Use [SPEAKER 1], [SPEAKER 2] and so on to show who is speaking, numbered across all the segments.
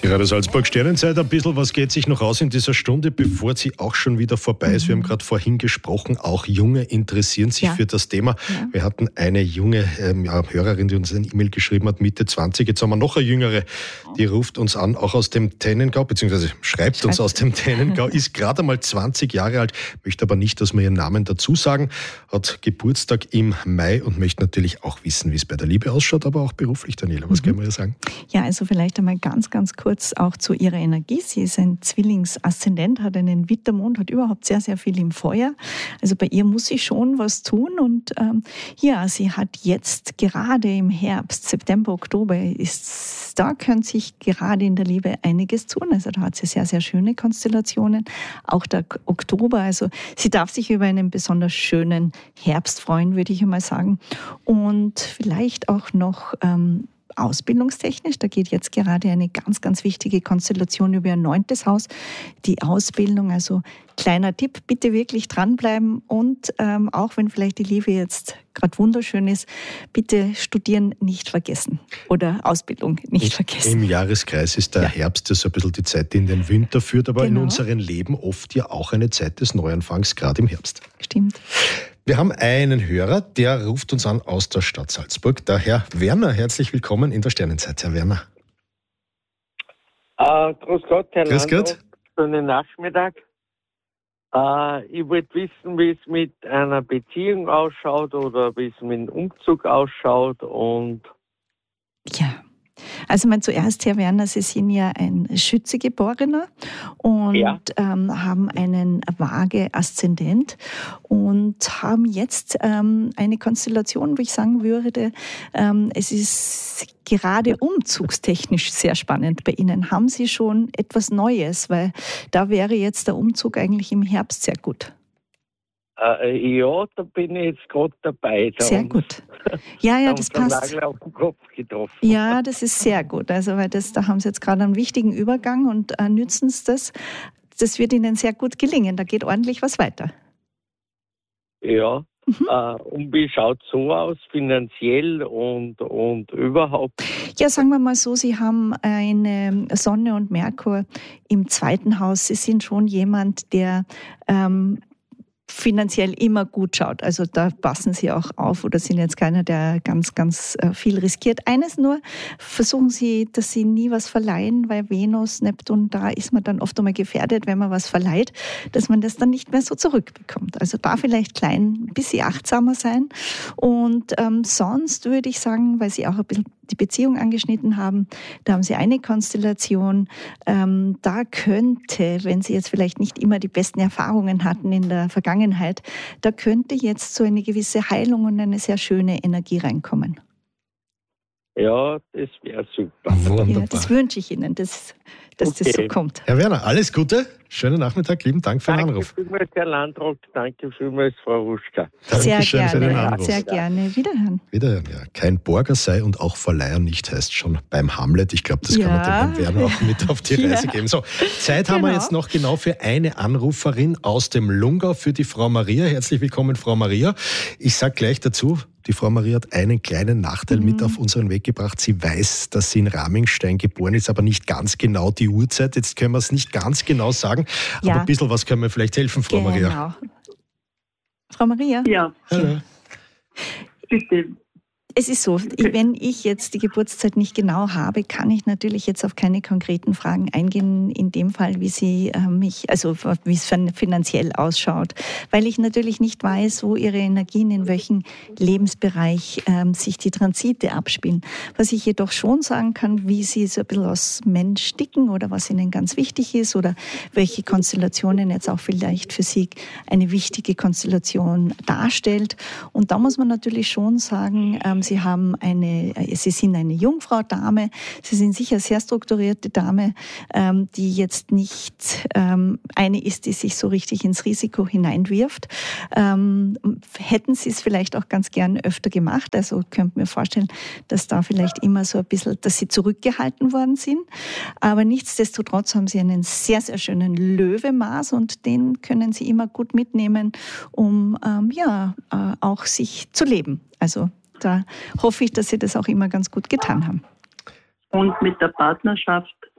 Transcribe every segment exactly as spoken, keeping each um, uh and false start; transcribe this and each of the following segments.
[SPEAKER 1] Die Radio Salzburg Sternenzeit, ein bisschen was geht sich noch aus in dieser Stunde, bevor sie auch schon wieder vorbei ist. Mhm. Wir haben gerade vorhin gesprochen, auch Junge interessieren sich ja. für das Thema. Ja. Wir hatten eine junge ähm, ja, Hörerin, die uns eine E-Mail geschrieben hat, Mitte zwanzig. Jetzt haben wir noch eine jüngere, die ruft uns an, auch aus dem Tennengau, beziehungsweise schreibt, schreibt. uns aus dem Tennengau, ist gerade einmal zwanzig Jahre alt, möchte aber nicht, dass wir ihren Namen dazu sagen, hat Geburtstag im Mai und möchte natürlich auch wissen, wie es bei der Liebe ausschaut, aber auch beruflich. Daniela, was mhm. können wir sagen?
[SPEAKER 2] Ja, also vielleicht einmal ganz, ganz kurz auch zu ihrer Energie. Sie ist ein Zwillingsaszendent, hat einen Wittermond, hat überhaupt sehr, sehr viel im Feuer. Also bei ihr muss sie schon was tun und ähm, ja, sie hat jetzt gerade im Herbst, September, Oktober, ist, da könnte sich gerade in der Liebe einiges tun. Also da hat sie sehr, sehr schöne Konstellationen. Auch der Oktober, also sie darf sich über einen besonders schönen Herbst freuen, würde ich einmal sagen. Und vielleicht auch noch ähm, ausbildungstechnisch, da geht jetzt gerade eine ganz, ganz wichtige Konstellation über ihr neuntes Haus, die Ausbildung, also kleiner Tipp, bitte wirklich dranbleiben und ähm, auch wenn vielleicht die Liebe jetzt gerade wunderschön ist, bitte studieren nicht vergessen oder Ausbildung nicht vergessen.
[SPEAKER 1] Im Jahreskreis ist der ja. Herbst so ein bisschen die Zeit, die in den Winter führt, aber genau. in unserem Leben oft ja auch eine Zeit des Neuanfangs, gerade im Herbst.
[SPEAKER 2] Stimmt.
[SPEAKER 1] Wir haben einen Hörer, der ruft uns an aus der Stadt Salzburg. Der Herr Werner, herzlich willkommen in der Sternenzeit, Herr Werner.
[SPEAKER 3] Uh, grüß Gott, Herr
[SPEAKER 1] Grüß Gott.
[SPEAKER 3] Schönen Nachmittag. Uh, ich wollte wissen, wie es mit einer Beziehung ausschaut oder wie es mit dem Umzug ausschaut. Und
[SPEAKER 2] ja. Also mal zuerst, Herr Werner, Sie sind ja ein Schütze-Geborener und ja. ähm, haben einen Waage-Aszendent und haben jetzt ähm, eine Konstellation, wo ich sagen würde, ähm, es ist gerade umzugstechnisch sehr spannend bei Ihnen. Haben Sie schon etwas Neues? Weil da wäre jetzt der Umzug eigentlich im Herbst sehr gut.
[SPEAKER 3] Äh, ja, da bin ich jetzt gerade dabei. Da
[SPEAKER 2] sehr gut. Ja, ja, das passt.
[SPEAKER 3] Nagel auf den Kopf getroffen.
[SPEAKER 2] Ja, das ist sehr gut. Also, weil das, da haben Sie jetzt gerade einen wichtigen Übergang und äh, nützen Sie das. Das wird Ihnen sehr gut gelingen. Da geht ordentlich was weiter.
[SPEAKER 3] Ja. Mhm. Äh, und wie schaut es so aus, finanziell und, und überhaupt?
[SPEAKER 2] Ja, sagen wir mal so, Sie haben eine Sonne und Merkur im zweiten Haus. Sie sind schon jemand, der ähm, finanziell immer gut schaut. Also da passen Sie auch auf oder sind jetzt keiner, der ganz, ganz viel riskiert. Eines nur, versuchen Sie, dass Sie nie was verleihen, weil Venus, Neptun, da ist man dann oft einmal gefährdet, wenn man was verleiht, dass man das dann nicht mehr so zurückbekommt. Also da vielleicht klein, ein bisschen achtsamer sein. Und ähm, sonst würde ich sagen, weil Sie auch ein bisschen die Beziehung angeschnitten haben, da haben Sie eine Konstellation, ähm, da könnte, wenn Sie jetzt vielleicht nicht immer die besten Erfahrungen hatten in der Vergangenheit, da könnte jetzt so eine gewisse Heilung und eine sehr schöne Energie reinkommen.
[SPEAKER 3] Ja, das wäre super.
[SPEAKER 1] Wunderbar.
[SPEAKER 2] Ja, das wünsche ich Ihnen, dass, dass okay. das so kommt.
[SPEAKER 1] Herr Werner, alles Gute, schönen Nachmittag, lieben Dank für den
[SPEAKER 3] danke
[SPEAKER 1] Anruf.
[SPEAKER 3] Danke vielmals, Herr Landrock, danke vielmals, Frau Ruschka.
[SPEAKER 2] Sehr
[SPEAKER 1] Dankeschön
[SPEAKER 2] gerne,
[SPEAKER 1] für den Anruf.
[SPEAKER 2] sehr gerne. Wiederhören.
[SPEAKER 1] Wiederhören, ja. Kein Borger sei und auch Verleiher nicht, heißt schon beim Hamlet. Ich glaube, das
[SPEAKER 2] ja.
[SPEAKER 1] kann man dem Herrn Werner auch mit auf die Reise ja. geben. So, Zeit haben
[SPEAKER 2] genau.
[SPEAKER 1] wir jetzt noch genau für eine Anruferin aus dem Lungau, für die Frau Maria. Herzlich willkommen, Frau Maria. Ich sage gleich dazu, die Frau Maria hat einen kleinen Nachteil mhm. mit auf unseren Weg gebracht. Sie weiß, dass sie in Ramingstein geboren ist, aber nicht ganz genau die Uhrzeit. Jetzt können wir es nicht ganz genau sagen,
[SPEAKER 2] ja.
[SPEAKER 1] aber ein bisschen was können wir vielleicht helfen, Frau
[SPEAKER 2] genau.
[SPEAKER 1] Maria.
[SPEAKER 2] Frau Maria?
[SPEAKER 4] Ja.
[SPEAKER 1] Hallo.
[SPEAKER 4] Bitte.
[SPEAKER 2] Es ist so, wenn ich jetzt die Geburtszeit nicht genau habe, kann ich natürlich jetzt auf keine konkreten Fragen eingehen, in dem Fall, wie sie äh, mich, also wie es finanziell ausschaut, weil ich natürlich nicht weiß, wo ihre Energien, in welchem Lebensbereich ähm, sich die Transite abspielen. Was ich jedoch schon sagen kann, wie sie so ein bisschen als Mensch ticken oder was ihnen ganz wichtig ist oder welche Konstellationen jetzt auch vielleicht für sie eine wichtige Konstellation darstellt. Und da muss man natürlich schon sagen, ähm, Sie haben eine, Sie sind eine Jungfrau-Dame, Sie sind sicher eine sehr strukturierte Dame, ähm, die jetzt nicht ähm, eine ist, die sich so richtig ins Risiko hineinwirft. Ähm, hätten Sie es vielleicht auch ganz gern öfter gemacht, also könnte mir vorstellen, dass da vielleicht immer so ein bisschen, dass Sie zurückgehalten worden sind, aber nichtsdestotrotz haben Sie einen sehr, sehr schönen Löwe-Mars und den können Sie immer gut mitnehmen, um ähm, ja, äh, auch sich zu leben. Also da hoffe ich, dass Sie das auch immer ganz gut getan haben.
[SPEAKER 4] Und mit der Partnerschaft?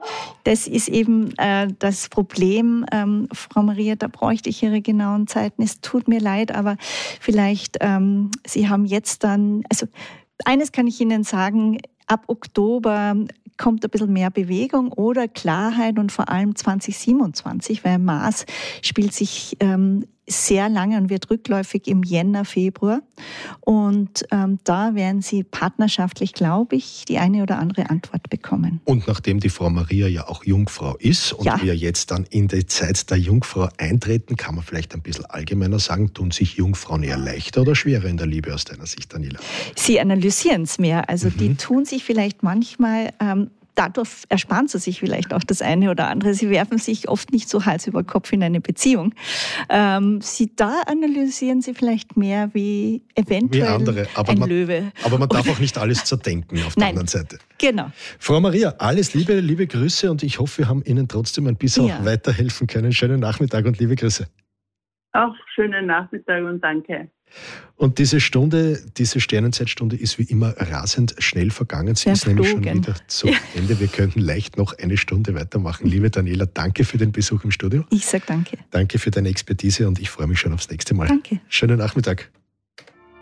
[SPEAKER 2] das ist eben äh, das Problem, ähm, Frau Maria, da bräuchte ich Ihre genauen Zeiten. Es tut mir leid, aber vielleicht, ähm, Sie haben jetzt dann, also eines kann ich Ihnen sagen, ab Oktober kommt ein bisschen mehr Bewegung oder Klarheit und vor allem zwanzig siebenundzwanzig, weil Mars spielt sich ähm, sehr lange und wird rückläufig im Jänner, Februar. Und ähm, da werden Sie partnerschaftlich, glaube ich, die eine oder andere Antwort bekommen.
[SPEAKER 1] Und nachdem die Frau Maria ja auch Jungfrau ist und ja. wir jetzt dann in die Zeit der Jungfrau eintreten, kann man vielleicht ein bisschen allgemeiner sagen, tun sich Jungfrauen eher leichter oder schwerer in der Liebe aus deiner Sicht, Daniela?
[SPEAKER 2] Sie analysieren es mehr. Also
[SPEAKER 1] mhm.
[SPEAKER 2] die tun sich vielleicht manchmal... Ähm, Dadurch ersparen sie sich vielleicht auch das eine oder andere. Sie werfen sich oft nicht so Hals über Kopf in eine Beziehung. Ähm, sie, da analysieren sie vielleicht mehr wie eventuell
[SPEAKER 1] wie andere. Aber
[SPEAKER 2] ein
[SPEAKER 1] man,
[SPEAKER 2] Löwe.
[SPEAKER 1] Aber man darf auch nicht alles zerdenken auf der
[SPEAKER 2] Nein,
[SPEAKER 1] anderen Seite.
[SPEAKER 2] Genau.
[SPEAKER 1] Frau Maria, alles Liebe, liebe Grüße und ich hoffe, wir haben Ihnen trotzdem ein bisschen ja. weiterhelfen können. Schönen Nachmittag und liebe Grüße.
[SPEAKER 4] Auch schönen Nachmittag und danke.
[SPEAKER 1] Und diese Stunde, diese Sternenzeitstunde ist wie immer rasend schnell vergangen. Sie ist nämlich schon wieder zu Ende. Wir könnten leicht noch eine Stunde weitermachen. Liebe Daniela, danke für den Besuch im Studio.
[SPEAKER 2] Ich sage danke.
[SPEAKER 1] Danke für deine Expertise und ich freue mich schon aufs nächste Mal.
[SPEAKER 2] Danke.
[SPEAKER 1] Schönen Nachmittag.